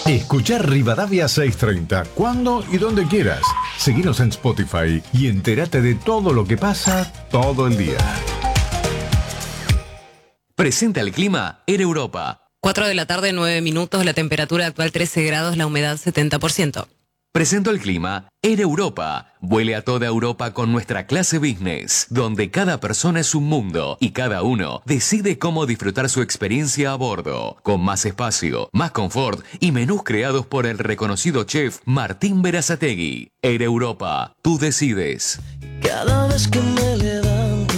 Escuchar Rivadavia 630 cuando y donde quieras. Seguinos en Spotify y entérate de todo lo que pasa todo el día. Presenta el clima en Europa. 4 de la tarde, 9 minutos, la temperatura actual 13 grados, la humedad 70%. Presento el clima en Europa. Vuele a toda Europa con nuestra clase business, donde cada persona es un mundo y cada uno decide cómo disfrutar su experiencia a bordo, con más espacio, más confort y menús creados por el reconocido chef Martín Berazategui. En Europa, tú decides. Cada vez que me levanto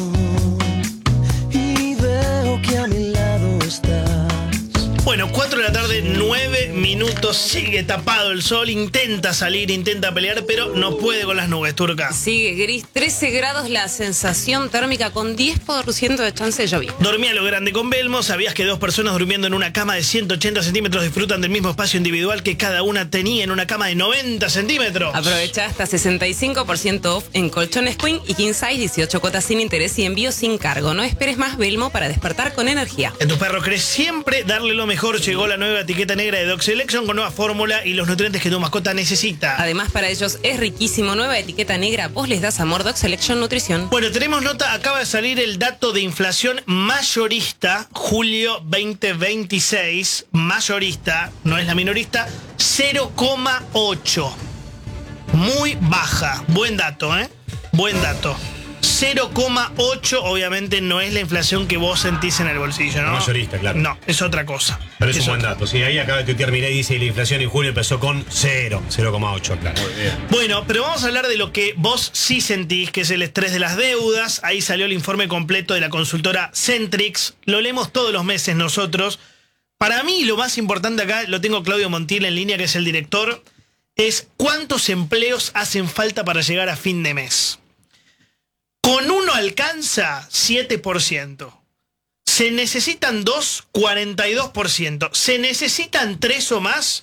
y veo que a mi lado estás. Bueno, 4 de la tarde, 9 minutos, sigue tapado el sol, intenta salir, intenta pelear, pero no puede con las nubes, Turca. Sigue gris, 13 grados la sensación térmica con 10% de chance de lluvia. Dormía lo grande con Belmo. ¿Sabías que 2 personas durmiendo en una cama de 180 centímetros disfrutan del mismo espacio individual que cada una tenía en una cama de 90 centímetros? Aprovecha hasta 65% off en colchones Queen y King Size, 18 cuotas sin interés y envío sin cargo. No esperes más, Belmo, para despertar con energía. En tu perro querés siempre darle lo mejor. Llegó la nueva etiqueta negra de Dog Selection con nueva fórmula y los nutrientes que tu mascota necesita. Además, para ellos es riquísimo. Nueva etiqueta negra, vos les das amor. Dog Selection Nutrición. Bueno, tenemos nota, acaba de salir el dato de inflación mayorista, julio 2026, mayorista, no es la minorista, 0,8. Muy baja. Buen dato, ¿eh? Buen dato. 0,8 obviamente no es la inflación que vos sentís en el bolsillo, ¿no? Mayorista, claro. No, es otra cosa. Pero es un buen dato. Sí, ahí acaba de tuitear Milei, dice que la inflación en julio empezó con 0,8, claro. Muy bien. Bueno, pero vamos a hablar de lo que vos sí sentís, que es el estrés de las deudas. Ahí salió el informe completo de la consultora Centrix. Lo leemos todos los meses nosotros. Para mí lo más importante acá, lo tengo Claudio Montiel en línea, que es el director, es cuántos empleos hacen falta para llegar a fin de mes. Con uno alcanza 7%. Se necesitan 2, 42%. Se necesitan 3 o más,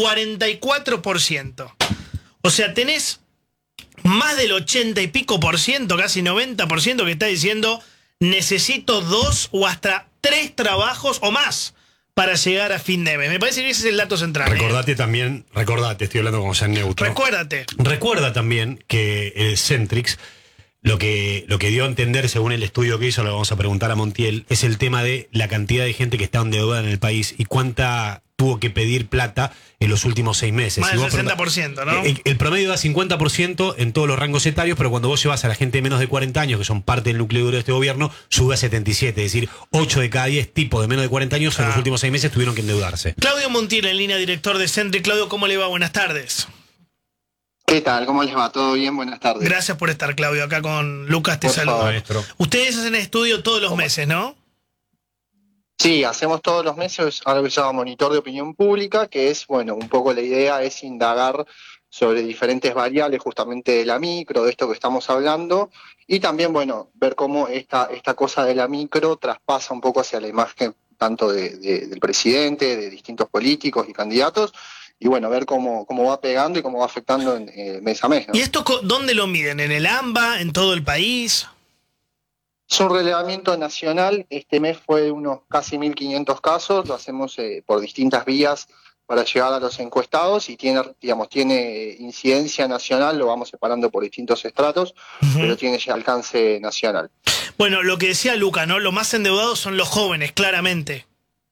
44%. O sea, tenés más del 80 y pico por ciento, casi 90% que está diciendo necesito 2 o hasta 3 trabajos o más para llegar a fin de mes. Me parece que ese es el dato central. Recordate también, estoy hablando como sea neutro. Recuerda también que el Centrix, lo que dio a entender, según el estudio que hizo, lo vamos a preguntar a Montiel, es el tema de la cantidad de gente que está endeudada en el país y cuánta tuvo que pedir plata en los últimos 6 meses. Más del 60%, ¿no? El promedio da 50% en todos los rangos etarios, pero cuando vos llevas a la gente de menos de 40 años, que son parte del núcleo duro de este gobierno, sube a 77. Es decir, 8 de cada 10 tipos de menos de 40 años en los últimos 6 meses tuvieron que endeudarse. Claudio Montiel en línea, director de Centrix. Claudio, ¿cómo le va? Buenas tardes. ¿Qué tal? ¿Cómo les va? ¿Todo bien? Buenas tardes. Gracias por estar, Claudio. Acá con Lucas te saludo. Ustedes hacen estudio todos los meses, ¿no? Sí, hacemos todos los meses algo que se llama monitor de opinión pública, que es, bueno, un poco la idea es indagar sobre diferentes variables justamente de la micro, de esto que estamos hablando, y también, bueno, ver cómo esta cosa de la micro traspasa un poco hacia la imagen tanto del presidente, de distintos políticos y candidatos, y bueno, ver cómo va pegando y cómo va afectando mes a mes, ¿no? ¿Y esto dónde lo miden? ¿En el AMBA? ¿En todo el país? Es un relevamiento nacional. Este mes fue de unos casi 1.500 casos. Lo hacemos por distintas vías para llegar a los encuestados y tiene incidencia nacional. Lo vamos separando por distintos estratos, pero tiene ya alcance nacional. Bueno, lo que decía Luca, ¿no? Lo más endeudados son los jóvenes, claramente.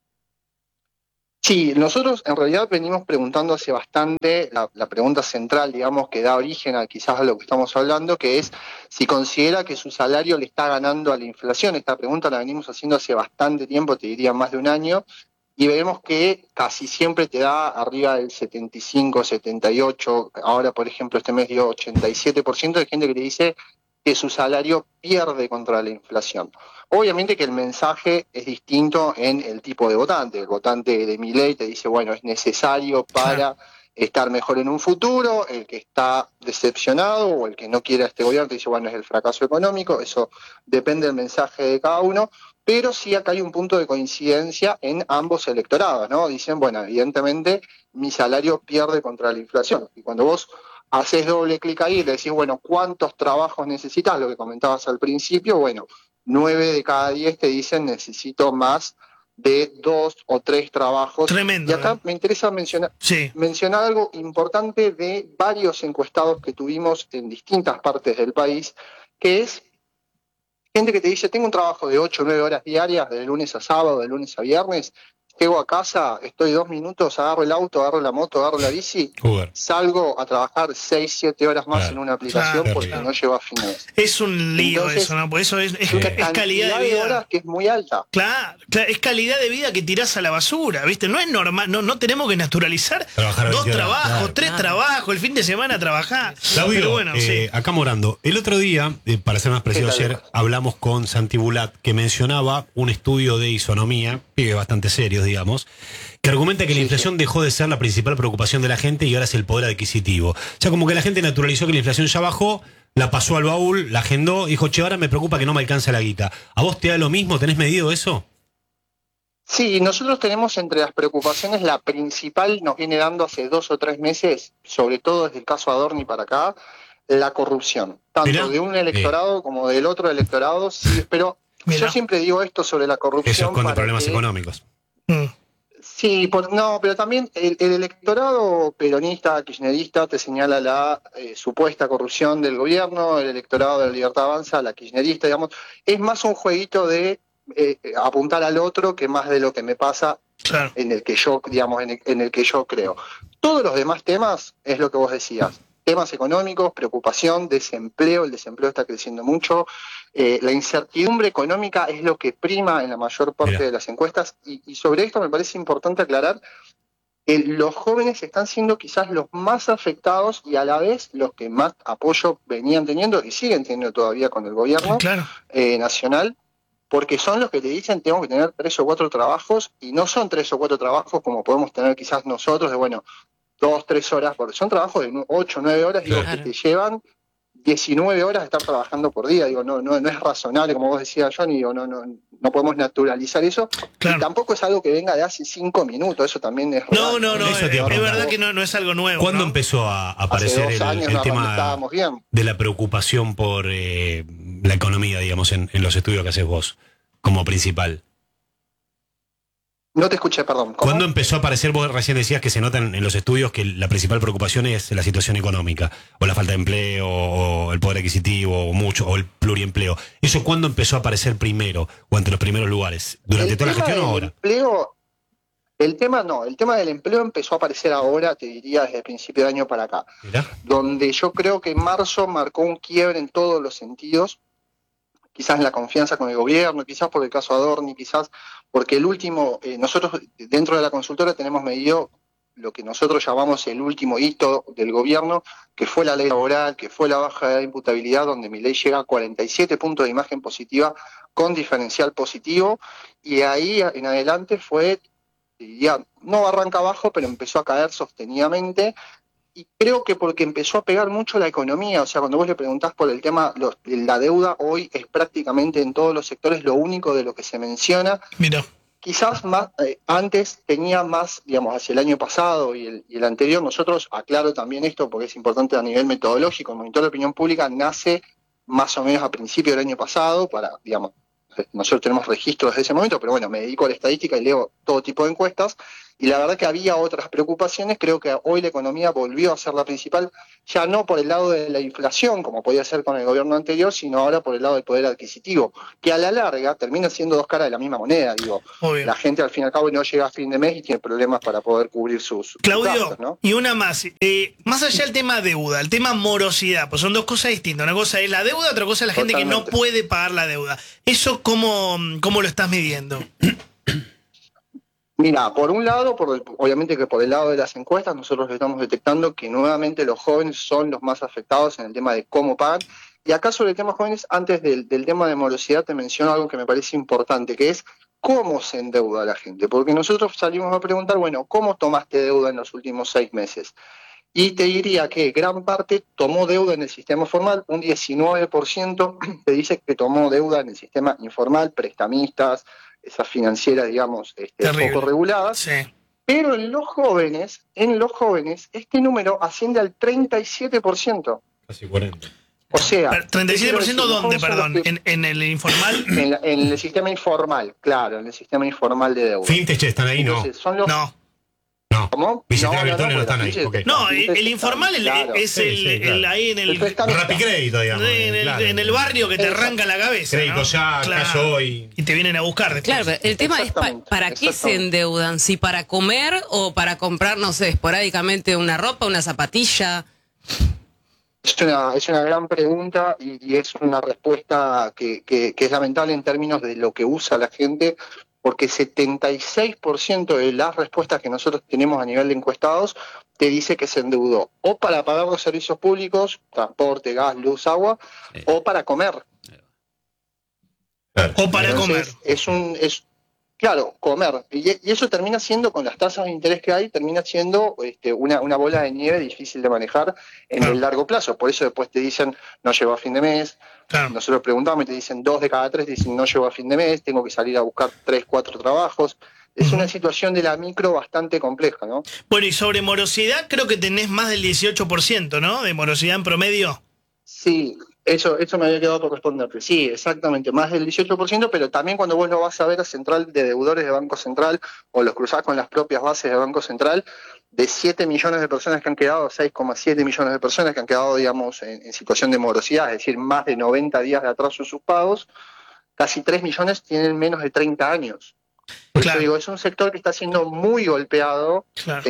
Sí, nosotros en realidad venimos preguntando hace bastante, la pregunta central, digamos, que da origen a quizás a lo que estamos hablando, que es si considera que su salario le está ganando a la inflación. Esta pregunta la venimos haciendo hace bastante tiempo, te diría más de un año, y vemos que casi siempre te da arriba del 75, 78, ahora por ejemplo este mes dio 87% de gente que le dice que su salario pierde contra la inflación. Obviamente que el mensaje es distinto en el tipo de votante. El votante de Milei te dice, bueno, es necesario para estar mejor en un futuro. El que está decepcionado o el que no quiere a este gobierno te dice, bueno, es el fracaso económico. Eso depende del mensaje de cada uno. Pero sí acá hay un punto de coincidencia en ambos electorados, ¿no? Dicen, bueno, evidentemente mi salario pierde contra la inflación. Y cuando vos haces doble clic ahí y le decís, bueno, ¿cuántos trabajos necesitas? Lo que comentabas al principio, bueno, 9 de cada 10 te dicen necesito más de 2 o 3 trabajos. Tremendo. Y acá me interesa mencionar algo importante de varios encuestados que tuvimos en distintas partes del país, que es gente que te dice, tengo un trabajo de 8 o 9 horas diarias, de lunes a sábado, de lunes a viernes, llego a casa, estoy 2 minutos, agarro el auto, agarro la moto, agarro la bici, salgo a trabajar 6, 7 horas más en una aplicación porque no llego a fin de mes. Es un lío. Entonces, eso, ¿no? Pues eso es calidad de vida. Horas que es muy alta. Claro, es calidad de vida que tirás a la basura, ¿viste? No es normal, no tenemos que naturalizar trabajar 2 trabajos, 3 trabajos, el fin de semana trabajar. Claudio, pero bueno, acá Morando. El otro día, para ser más preciso, ayer hablamos con Santi Bulat, que mencionaba un estudio de isonomía, pibes bastante serios, digamos, que argumenta que la inflación dejó de ser la principal preocupación de la gente y ahora es el poder adquisitivo. O sea, como que la gente naturalizó que la inflación ya bajó, la pasó al baúl, la agendó, dijo, che, ahora me preocupa que no me alcanza la guita. ¿A vos te da lo mismo? ¿Tenés medido eso? Sí, nosotros tenemos entre las preocupaciones, la principal nos viene dando hace 2 o 3 meses, sobre todo desde el caso Adorni para acá, la corrupción. Tanto de un electorado como del otro electorado, sí, pero yo siempre digo esto sobre la corrupción. Eso esconde problemas económicos. Sí, pero también el electorado peronista, kirchnerista, te señala la supuesta corrupción del gobierno, el electorado de la Libertad Avanza, la kirchnerista, digamos, es más un jueguito de apuntar al otro que más de lo que me pasa en el que yo, digamos, en el que yo creo. Todos los demás temas es lo que vos decías. Temas económicos, preocupación, desempleo, el desempleo está creciendo mucho, la incertidumbre económica es lo que prima en la mayor parte de las encuestas y sobre esto me parece importante aclarar que los jóvenes están siendo quizás los más afectados y a la vez los que más apoyo venían teniendo y siguen teniendo todavía con el gobierno nacional, porque son los que te dicen tengo que tener 3 o 4 trabajos y no son 3 o 4 trabajos como podemos tener quizás nosotros de 2, 3 horas, porque son trabajos de 8, 9 horas, digo, que te llevan 19 horas de estar trabajando por día, digo, no es razonable, como vos decías, Johnny, digo, no podemos naturalizar eso, y tampoco es algo que venga de hace 5 minutos, eso también es No, es verdad que no es algo nuevo. ¿Cuándo empezó a aparecer el tema de la preocupación por la economía, digamos, en los estudios que haces vos, como principal? No te escuché, perdón. ¿Cuándo empezó a aparecer? Vos recién decías que se notan en los estudios que la principal preocupación es la situación económica, o la falta de empleo, o el poder adquisitivo, o el pluriempleo. ¿Eso cuándo empezó a aparecer primero, o entre los primeros lugares? ¿Durante toda la gestión o ahora? El tema del empleo empezó a aparecer ahora, te diría, desde el principio de año para acá. ¿Mirá? Donde yo creo que marzo marcó un quiebre en todos los sentidos, quizás en la confianza con el gobierno, quizás por el caso Adorni, quizás porque el último, nosotros dentro de la consultora tenemos medido lo que nosotros llamamos el último hito del gobierno, que fue la ley laboral, que fue la baja de imputabilidad, donde mi ley llega a 47 puntos de imagen positiva con diferencial positivo, y ahí en adelante fue, diría, no arranca abajo, pero empezó a caer sostenidamente, y creo que porque empezó a pegar mucho la economía, o sea, cuando vos le preguntás por el tema, la deuda hoy es prácticamente en todos los sectores lo único de lo que se menciona. Mira. Quizás más antes tenía más, digamos, hacia el año pasado y el anterior. Nosotros, aclaro también esto porque es importante a nivel metodológico, el monitor de opinión pública nace más o menos a principios del año pasado para, digamos, nosotros tenemos registros desde ese momento, pero bueno, me dedico a la estadística y leo todo tipo de encuestas, y la verdad que había otras preocupaciones. Creo que hoy la economía volvió a ser la principal, ya no por el lado de la inflación, como podía ser con el gobierno anterior, sino ahora por el lado del poder adquisitivo, que a la larga termina siendo 2 caras de la misma moneda, digo. La gente al fin y al cabo no llega a fin de mes y tiene problemas para poder cubrir sus gastos, ¿no? Y una más, más allá del tema deuda, el tema morosidad, pues son 2 cosas distintas, una cosa es la deuda, otra cosa es la gente que no puede pagar la deuda. ¿Eso cómo lo estás midiendo? Mira, por un lado, obviamente que por el lado de las encuestas, nosotros estamos detectando que nuevamente los jóvenes son los más afectados en el tema de cómo pagan. Y acá sobre el tema jóvenes, antes del tema de morosidad, te menciono algo que me parece importante, que es cómo se endeuda la gente. Porque nosotros salimos a preguntar, bueno, ¿cómo tomaste deuda en los últimos 6 meses? Y te diría que gran parte tomó deuda en el sistema formal, un 19% te dice que tomó deuda en el sistema informal, prestamistas, esas financieras, digamos, poco reguladas. Sí. Pero en los jóvenes, este número asciende al 37%. Casi 40. O sea... Pero, ¿37% dónde, perdón? ¿En el informal? En el sistema informal, claro, en el sistema informal de deuda. Fintech están ahí, Entonces, son los... No. ¿Cómo? Billeteras virtuales no están ahí. Okay. No, el informal claro. es el ahí en el... Rapicrédito, digamos. En el barrio que te arranca la cabeza. Crédito, ¿no? Ya, caso hoy. Y te vienen a buscar después. Claro, pero el tema es ¿para qué se endeudan? ¿Si para comer o para comprar, no sé, esporádicamente una ropa, una zapatilla? Es una gran pregunta y es una respuesta que es lamentable en términos de lo que usa la gente, porque 76% de las respuestas que nosotros tenemos a nivel de encuestados te dice que se endeudó o para pagar los servicios públicos, transporte, gas, luz, agua, o para comer. O para comer. Claro, comer. Y eso termina siendo, con las tasas de interés que hay, termina siendo una bola de nieve difícil de manejar en el largo plazo. Por eso después te dicen, no llegó a fin de mes. Claro. Nosotros preguntamos y te dicen 2 de cada 3 dicen, no llegó a fin de mes, tengo que salir a buscar 3, 4 trabajos. Es una situación de la micro bastante compleja, ¿no? Bueno, y sobre morosidad creo que tenés más del 18%, ¿no? De morosidad en promedio. Sí. Eso me había quedado por responderte. Sí, exactamente, más del 18%, pero también cuando vos lo vas a ver a Central de Deudores de Banco Central o los cruzás con las propias bases de Banco Central, de 7 millones de personas que han quedado, 6,7 millones de personas que han quedado, digamos, en situación de morosidad, es decir, más de 90 días de atraso en sus pagos, casi 3 millones tienen menos de 30 años. Por eso digo, es un sector que está siendo muy golpeado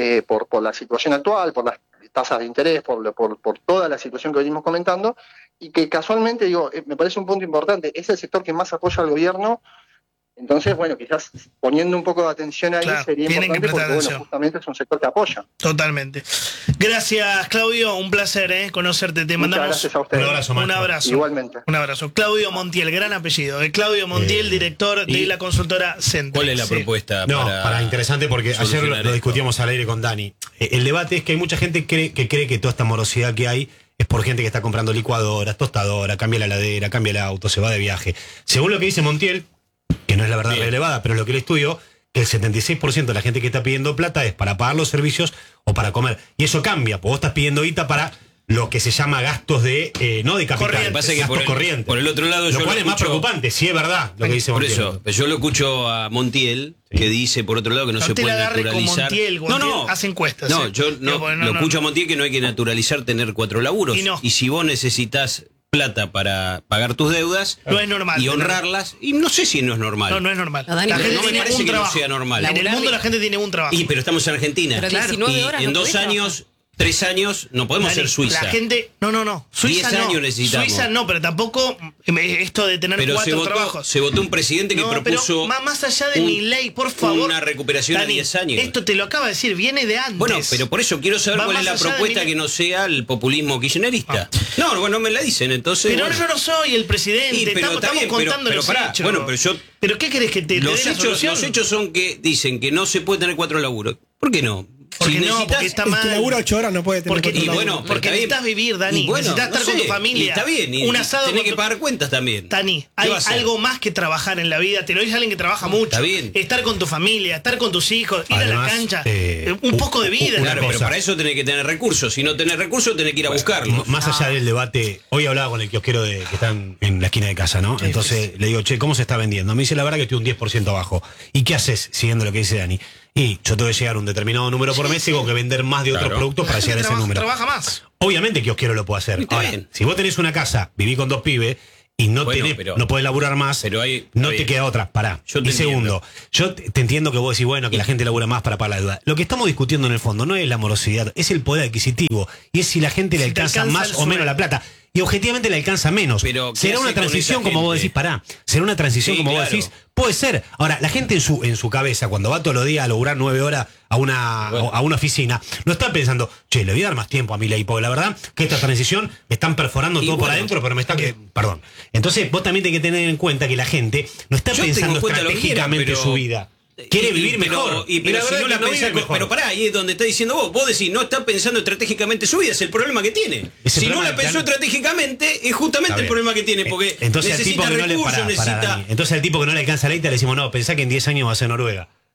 por la situación actual, por las tasas de interés, por toda la situación que venimos comentando, y que casualmente, digo, me parece un punto importante, es el sector que más apoya al gobierno. Entonces, bueno, quizás poniendo un poco de atención ahí sería importante porque, bueno, justamente es un sector que apoya. Totalmente. Gracias, Claudio, un placer conocerte. Te mandamos gracias a ustedes. Un abrazo. Igualmente. Un abrazo. Claudio Montiel, gran apellido. Claudio Montiel, director de la consultora Centric. ¿Cuál es la propuesta? Para interesante, porque ayer lo discutíamos al aire con Dani. El debate es que hay mucha gente que cree que toda esta morosidad que hay es por gente que está comprando licuadoras, tostadoras, cambia la heladera, cambia el auto, se va de viaje. Según lo que dice Montiel, que no es la verdad relevada, pero lo que él estudió, que el 76% de la gente que está pidiendo plata es para pagar los servicios o para comer. Y eso cambia, porque vos estás pidiendo guita para lo que se llama gastos no de capital, gastos corrientes. Por el otro lado, lo cual es más preocupante, si es verdad lo que dice Montiel. Por eso, yo lo escucho a Montiel, que dice, por otro lado, que no se puede naturalizar. No, hace encuestas. No, yo lo escucho a Montiel, que no hay que naturalizar tener 4 laburos. Y si vos necesitas plata para pagar tus deudas no es normal, y honrarlas, y no sé si no es normal. No es normal. No, Dani, no me parece que no sea normal. En el mundo la gente tiene un trabajo. Pero estamos en Argentina. Pero 19 horas y en 2 años... 3 años no podemos ser Suiza. La gente, no. Suiza 10 años necesitamos. Suiza no, pero tampoco esto de tener 4 trabajos. Se votó un presidente que propuso. Pero más allá de mi ley, por favor. Una recuperación Dani, a 10 años. Esto te lo acaba de decir, viene de antes. Bueno, pero por eso quiero saber cuál es la propuesta que no sea el populismo kirchnerista. No me la dicen, entonces. Pero yo no soy el presidente, estamos contando los hechos. Bueno, pero yo. ¿Pero qué querés que te dé la solución? Los hechos son que dicen que no se puede tener 4 laburos. ¿Por qué no? Porque porque está mal. El que labura 8 horas no puede tener 4 laburos. Porque necesitas vivir, Dani. Necesitas estar con tu familia. Y está bien. Un asado. Tenés que pagar cuentas también. Dani, hay algo más que trabajar en la vida. Te lo dice alguien que trabaja mucho. Está bien. Estar con tu familia, estar con tus hijos, ir a la cancha. Un poco de vida. Claro, pero para eso tenés que tener recursos. Si no tenés recursos, tenés que ir a buscarlos. Más allá del debate, hoy hablaba con el kiosquero que está en la esquina de casa, ¿no? Entonces le digo, ¿cómo se está vendiendo? Me dice, la verdad que estoy un 10% abajo. ¿Y qué haces siguiendo lo que dice Dani? Y yo tengo que llegar a un determinado número por mes, tengo que vender más de otros productos para llegar a ese número. Trabaja más. Obviamente que kiosquero lo puedo hacer. Ahora, si vos tenés una casa, vivís con 2 pibes y no podés laburar más, no te queda otra. Pará. Y segundo, yo te entiendo que vos decís, que la gente labura más para pagar la deuda. Lo que estamos discutiendo en el fondo no es la morosidad, es el poder adquisitivo. Y es si la gente le alcanza más o menos la plata. Y objetivamente le alcanza menos. Pero será una transición, como vos decís, será una transición, como vos decís, puede ser. Ahora, la gente en su cabeza, cuando va todos los días a laburar 9 horas a una oficina, no está pensando, le voy a dar más tiempo a mi ley, porque la verdad que esta transición me están perforando todo por adentro, pero me está perdón. Entonces, vos también tenés que tener en cuenta que la gente no está pensando estratégicamente su vida. Quiere vivir mejor. Pero si no la pensás, pero pará, ahí es donde está diciendo vos decís, no está pensando estratégicamente su vida, es el problema que tiene. Si no la pensó estratégicamente, es justamente el problema que tiene, porque entonces necesita recursos, entonces al tipo que no le alcanza la guita le decimos, pensá que en 10 años va a ser Noruega.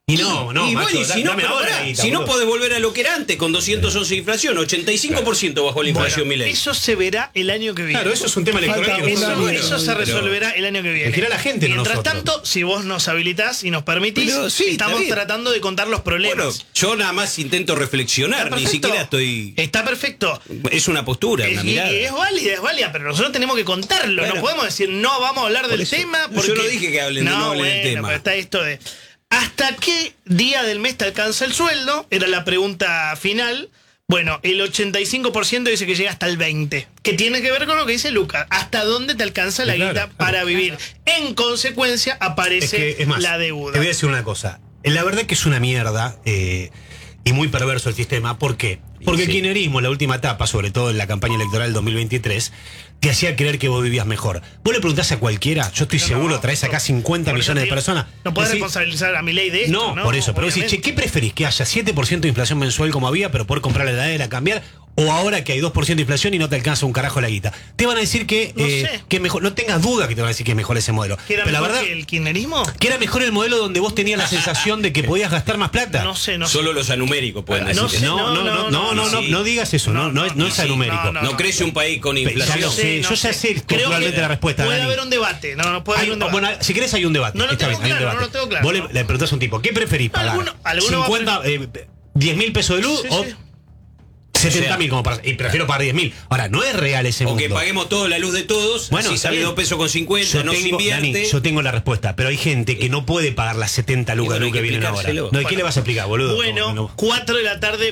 Y no, y macho, bueno, y si no, dame ahora, guita, si no boludo. podés volver a lo que era antes, con 211 de inflación, 85% bajó la inflación, Milei. Eso se verá el año que viene. Claro, eso es un tema electoral. Eso se resolverá el año que viene. Elegirá la gente, no Mientras nosotros. tanto, si vos nos habilitás y nos permitís, estamos tratando de contar los problemas. Bueno, yo nada más intento reflexionar, ni siquiera estoy... Está perfecto. Es una postura, una mirada. Y es válida, pero nosotros tenemos que contarlo. Bueno. No podemos decir, no vamos a hablar del tema. Porque... Yo no dije que hablen del tema. Pero está esto de... ¿Hasta qué día del mes te alcanza el sueldo? Era la pregunta final. Bueno, el 85% dice que llega hasta el 20%. Que tiene que ver con lo que dice Lucas. ¿Hasta dónde te alcanza la guita para vivir? En consecuencia, aparece la deuda. Te voy a decir una cosa. La verdad que es una mierda y muy perverso el sistema. ¿Por qué? Porque el kirchnerismo, en la última etapa, sobre todo en la campaña electoral del 2023, te hacía creer que vos vivías mejor. Vos le preguntás a cualquiera, yo estoy seguro, traes acá 50 millones de personas. No podés responsabilizar a Milei de esto, ¿no? Por eso, pero decís, che, ¿qué preferís? ¿Que haya 7% de inflación mensual como había, pero poder comprar la heladera, cambiar? ¿O ahora que hay 2% de inflación y no te alcanza un carajo la guita? Te van a decir que es mejor, no tengas duda que te van a decir que es mejor ese modelo. ¿Que era pero mejor la verdad, que el kirchnerismo? ¿Que era mejor el modelo donde vos tenías la sensación de que podías gastar más plata? No sé. Solo los anuméricos pueden decir eso. No digas eso, no es anumérico. No crece un país con inflación. Yo ya sé culturalmente la respuesta. Puede Dani. haber un debate. No puede haber un debate. Bueno, si querés hay un debate. No lo Está tengo bien, hay un claro, debate. no lo tengo claro. Vos le preguntás a un tipo, ¿qué preferís pagar? ¿Alguno 50, 10.000 pesos de luz o 70.000 como para... Y prefiero pagar 10.000. Ahora, no es real ese mundo. O que paguemos toda la luz de todos, bueno, si sale 2 pesos con 50, no se invierte. Dani, yo tengo la respuesta, pero hay gente que no puede pagar las 70 lucas que vienen ahora. No, ¿y qué le vas a explicar, boludo? Bueno, 4 de la tarde.